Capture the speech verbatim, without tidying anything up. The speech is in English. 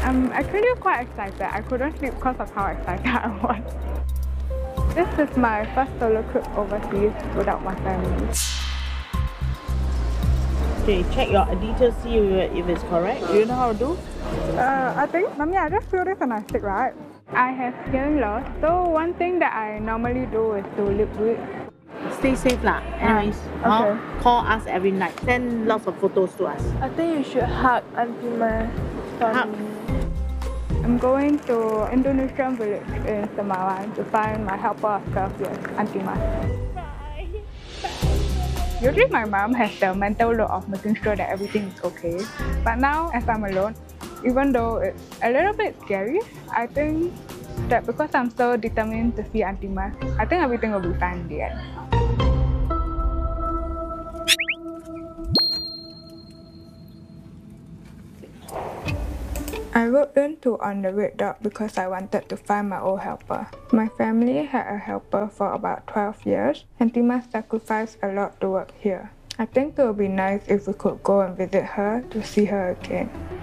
I'm actually quite excited. I couldn't sleep because of how excited I was. This is my first solo trip overseas without my family. Okay, check your details, see if it's correct. Do you know how to do? Uh, I think, Mommy, I just feel this and I stick, right? I have hearing loss, so one thing that I normally do is to lip read. Stay safe lah. Anyways, Ah, okay. huh? Call us every night. Send lots of photos to us. I think you should hug Auntie Ma for Hug. me. I'm going to Indonesian village in Semawan to find my helper of twelve years, Auntie Ma. Bye. Usually my mom has the mental load of making sure that everything is okay. But now, as I'm alone, even though it's a little bit scary, I think that because I'm so determined to see Auntie Ma, I think everything will be fine in the end. I wrote in to On the Red Dot because I wanted to find my old helper. My family had a helper for about twelve years, and Tima sacrificed a lot to work here. I think it would be nice if we could go and visit her to see her again.